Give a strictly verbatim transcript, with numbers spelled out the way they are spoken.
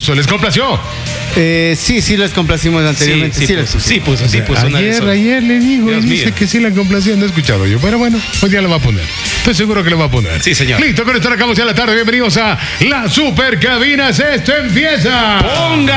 puso, ¿les complació? Eh, sí, sí les complacimos anteriormente. Sí, sí, Sí, puso, les sí puso, sí puso. una de Ayer, esas. ayer le digo Dios y dice mío. que sí la complació, no he escuchado yo. Pero bueno, hoy día le va a poner. Estoy seguro que le va a poner. Sí, señor. Listo, con esto arrancamos ya la tarde. Bienvenidos a la Super Cabinas. Esto empieza. Ponga